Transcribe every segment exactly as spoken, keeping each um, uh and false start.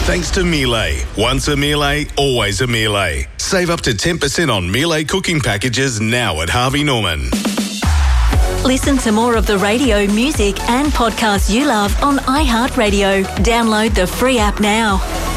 Thanks to Miele. Once a Miele, always a Miele. Save up to ten percent on Miele cooking packages now at Harvey Norman. Listen to more of the radio, music and podcasts you love on iHeartRadio. Download the free app now.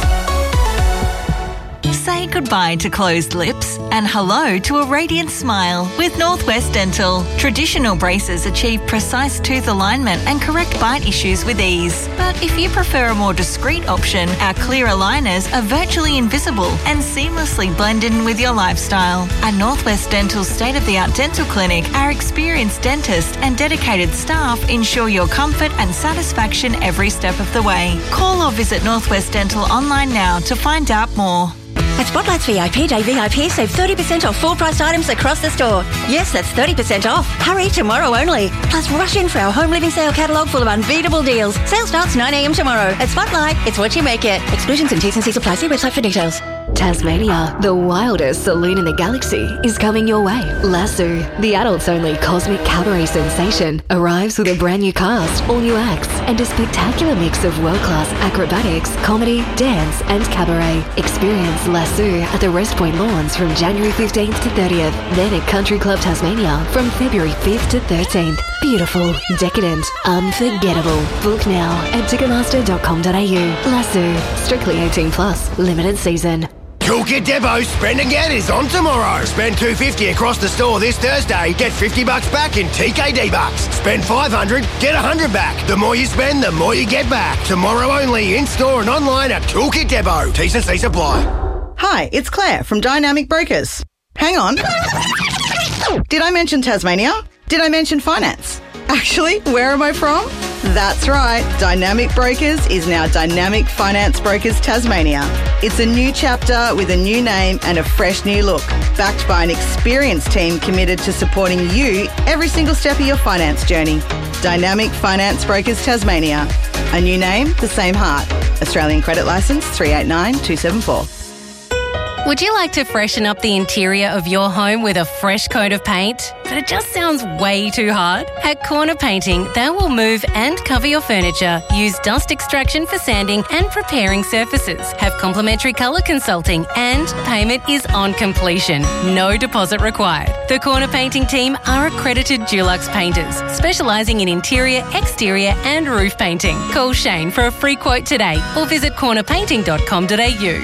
Say goodbye to closed lips and hello to a radiant smile with Northwest Dental. Traditional braces achieve precise tooth alignment and correct bite issues with ease. But if you prefer a more discreet option, our clear aligners are virtually invisible and seamlessly blend in with your lifestyle. At Northwest Dental's state-of-the-art dental clinic, our experienced dentists and dedicated staff ensure your comfort and satisfaction every step of the way. Call or visit Northwest Dental online now to find out more. At Spotlight's V I P Day V I P, save thirty percent off full-priced items across the store. Yes, that's thirty percent off. Hurry, tomorrow only. Plus, rush in for our home living sale catalogue full of unbeatable deals. Sale starts nine a.m. tomorrow. At Spotlight, it's what you make it. Exclusions and T's and C's apply. See website for details. Tasmania, the wildest saloon in the galaxy, is coming your way. Lasso, the adults-only cosmic cabaret sensation, arrives with a brand new cast, all new acts, and a spectacular mix of world-class acrobatics, comedy, dance, and cabaret. Experience Lasso at the Rest Point Lawns from January fifteenth to thirtieth, then at Country Club Tasmania from February fifth to thirteenth. Beautiful, decadent, unforgettable. Book now at ticketmaster dot com dot a u. Lasso, strictly eighteen plus, limited season. Toolkit Depot Spend Again is on tomorrow. Spend two hundred fifty dollars across the store this Thursday. Get fifty bucks back in T K D bucks. Spend five hundred dollars, get one hundred dollars back. The more you spend, the more you get back. Tomorrow only, in-store and online at Toolkit Depot. T's and C's apply. Hi, it's Claire from Dynamic Brokers. Hang on. Did I mention Tasmania? Did I mention finance? Actually, where am I from? That's right, Dynamic Brokers is now Dynamic Finance Brokers Tasmania. It's a new chapter with a new name and a fresh new look, backed by an experienced team committed to supporting you every single step of your finance journey. Dynamic Finance Brokers Tasmania. A new name, the same heart. Australian credit licence three eight nine two seven four. Would you like to freshen up the interior of your home with a fresh coat of paint? But it just sounds way too hard? At Corner Painting, they will move and cover your furniture, use dust extraction for sanding and preparing surfaces, have complimentary colour consulting, and payment is on completion. No deposit required. The Corner Painting team are accredited Dulux painters, specialising in interior, exterior and roof painting. Call Shane for a free quote today or visit corner painting dot com dot a u.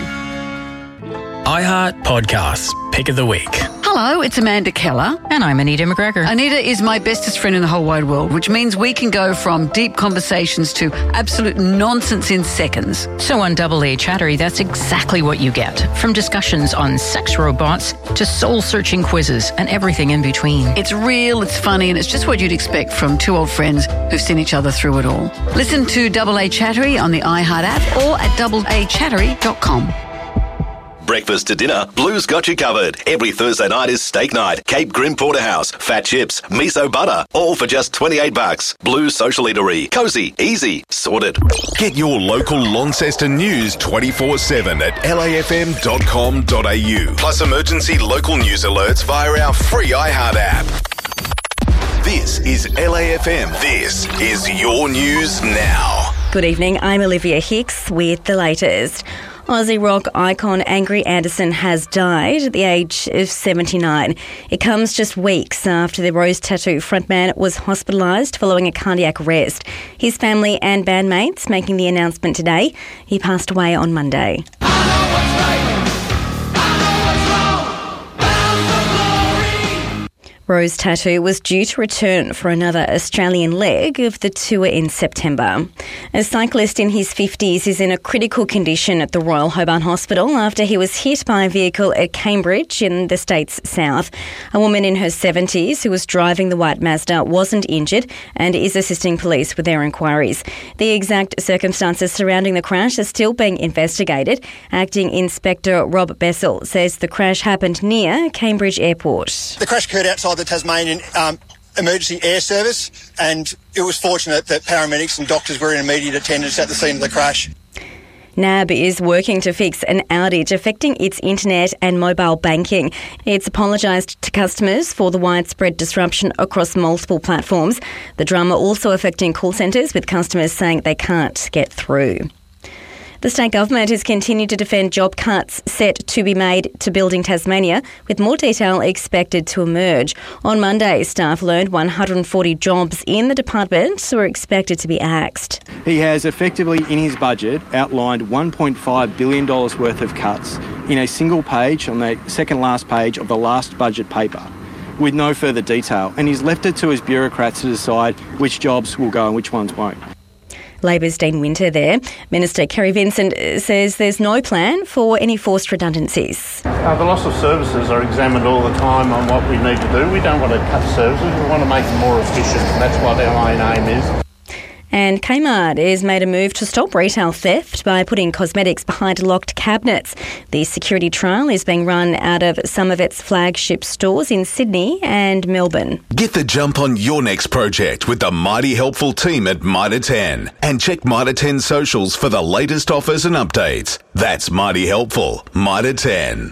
iHeart Podcasts, Pick of the Week. Hello, it's Amanda Keller. And I'm Anita McGregor. Anita is my bestest friend in the whole wide world, which means we can go from deep conversations to absolute nonsense in seconds. So on Double A Chattery, that's exactly what you get. From discussions on sex robots to soul-searching quizzes and everything in between. It's real, it's funny, and it's just what you'd expect from two old friends who've seen each other through it all. Listen to Double A Chattery on the iHeart app or at double a chattery dot com. Breakfast to dinner, Blue's got you covered. Every Thursday night is steak night. Cape Grim Porterhouse, fat chips, miso butter, all for just twenty-eight bucks. Blue's Social Eatery. Cozy, easy, sorted. Get your local Launceston news twenty-four seven at L A F M dot com dot a u. Plus emergency local news alerts via our free iHeart app. This is L A F M. This is your news now. Good evening, I'm Olivia Hicks with the latest. Aussie rock icon Angry Anderson has died at the age of seventy-nine. It comes just weeks after the Rose Tattoo frontman was hospitalised following a cardiac arrest. His family and bandmates making the announcement today. He passed away on Monday. Rose Tattoo was due to return for another Australian leg of the tour in September. A cyclist in his fifties is in a critical condition at the Royal Hobart Hospital after he was hit by a vehicle at Cambridge in the state's south. A woman in her seventies who was driving the white Mazda wasn't injured and is assisting police with their inquiries. The exact circumstances surrounding the crash are still being investigated. Acting Inspector Rob Bessel says the crash happened near Cambridge Airport. The crash occurred outside the Tasmanian um, Emergency Air Service, and it was fortunate that paramedics and doctors were in immediate attendance at the scene of the crash. N A B is working to fix an outage affecting its internet and mobile banking. It's apologised to customers for the widespread disruption across multiple platforms. The drama also affecting call centres, with customers saying they can't get through. The state government has continued to defend job cuts set to be made to Building Tasmania, with more detail expected to emerge. On Monday, staff learned one hundred forty jobs in the department were expected to be axed. He has effectively, in his budget, outlined one point five billion dollars worth of cuts in a single page on the second last page of the last budget paper, with no further detail, and he's left it to his bureaucrats to decide which jobs will go and which ones won't. Labor's Dean Winter there. Minister Kerry Vincent says there's no plan for any forced redundancies. Uh, the loss of services are examined all the time on what we need to do. We don't want to cut services, we want to make them more efficient, and that's what our main aim is. And Kmart has made a move to stop retail theft by putting cosmetics behind locked cabinets. The security trial is being run out of some of its flagship stores in Sydney and Melbourne. Get the jump on your next project with the mighty helpful team at Mitre ten. And check Mitre ten socials for the latest offers and updates. That's mighty helpful. Mitre ten.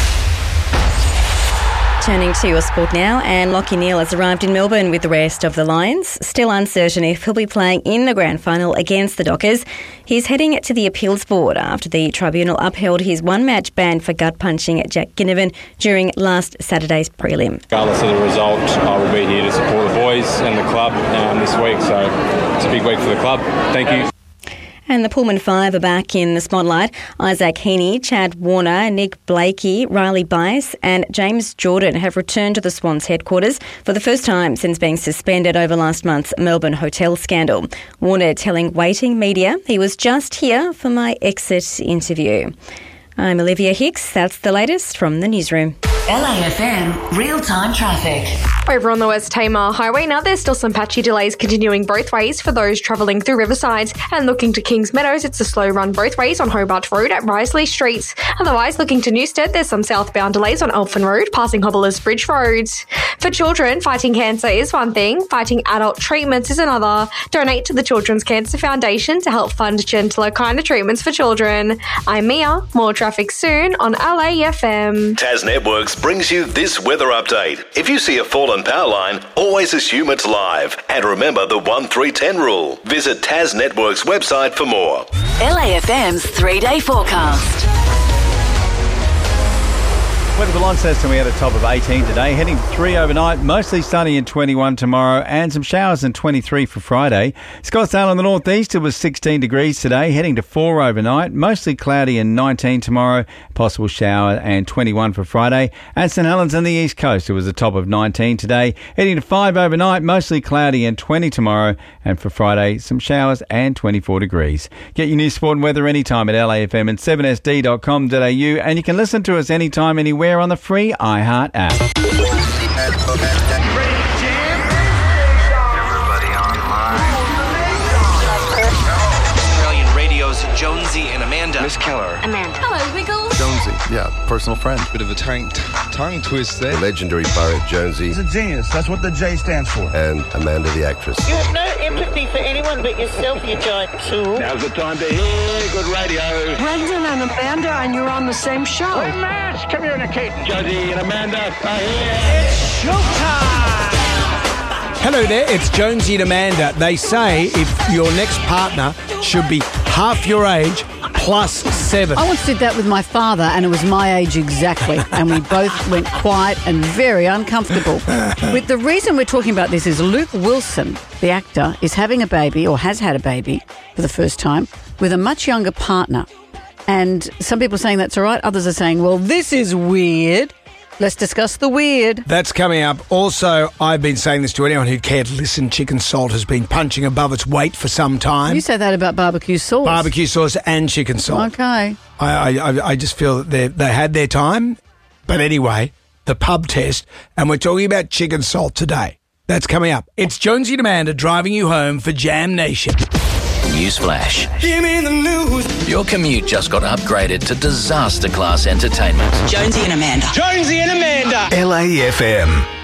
Turning to your sport now, and Lachie Neale has arrived in Melbourne with the rest of the Lions. Still uncertain if he'll be playing in the grand final against the Dockers. He's heading to the appeals board after the tribunal upheld his one-match ban for gut-punching at Jack Ginnivan during last Saturday's prelim. Regardless of the result, I will be here to support the boys and the club um, this week, so it's a big week for the club. Thank you. And the Pullman Five are back in the spotlight. Isaac Heaney, Chad Warner, Nick Blakey, Riley Bice and James Jordan have returned to the Swans headquarters for the first time since being suspended over last month's Melbourne hotel scandal. Warner telling waiting media he was just here for my exit interview. I'm Olivia Hicks. That's the latest from the newsroom. L A F M real-time traffic. Over on the West Tamar Highway, now there's still some patchy delays continuing both ways for those travelling through Riverside. And looking to Kings Meadows, it's a slow run both ways on Hobart Road at Risley Street. Otherwise, looking to Newstead, there's some southbound delays on Elfin Road, passing Hobblers Bridge Road. For children, fighting cancer is one thing, fighting adult treatments is another. Donate to the Children's Cancer Foundation to help fund gentler, kinder treatments for children. I'm Mia. More traffic soon on L A F M. Tas Networks brings you this weather update. If you see a fallen power line, always assume it's live. And remember the one three ten rule. Visit Tas Networks website for more. L A F M's three-day forecast. Weather for Launceston, we had a top of eighteen today, heading to three overnight, mostly sunny and twenty-one tomorrow, and some showers and twenty-three for Friday. Scottsdale in the northeast, it was sixteen degrees today, heading to four overnight, mostly cloudy and nineteen tomorrow, possible shower and twenty-one for Friday. And St Helens on the east coast, it was a top of nineteen today, heading to five overnight, mostly cloudy and twenty tomorrow, and for Friday, some showers and twenty-four degrees. Get your news, sport and weather anytime at L A F M and seven S D dot com dot A U, and you can listen to us anytime, anywhere on the free iHeart app. Everybody online. Australian Radio's Jonesy and Amanda. Miss Keller. Amanda. Hello, Wiggles. Jonesy, yeah, personal friend. Bit of a tongue, tongue twist there. The legendary poet Jonesy. He's a genius. That's what the J stands for. And Amanda the actress. You have no empathy for anyone but yourself, you giant tool. Now's the time to hear good radio. Brendan and Amanda, and you're on the same show. We're matched. Come here, Nikki. Jonesy and Amanda are here. It's showtime. Hello there, it's Jonesy and Amanda. They say if your next partner should be half your age plus seven. I once did that with my father, and it was my age exactly, and we both went quiet and very uncomfortable. With the reason we're talking about this is Luke Wilson, the actor, is having a baby, or has had a baby for the first time, with a much younger partner. And some people are saying that's all right, others are saying, well, this is weird. Let's discuss the weird. That's coming up. Also, I've been saying this to anyone who cared to listen. Chicken salt has been punching above its weight for some time. You say that about barbecue sauce. Barbecue sauce and chicken salt. Okay. I I, I just feel that they they had their time. But anyway, the pub test, and we're talking about chicken salt today. That's coming up. It's Jonesy and Amanda driving you home for Jam Nation. Newsflash. Give me the news. Your commute just got upgraded to disaster class entertainment. Jonesy and Amanda. Jonesy and Amanda. L A F M.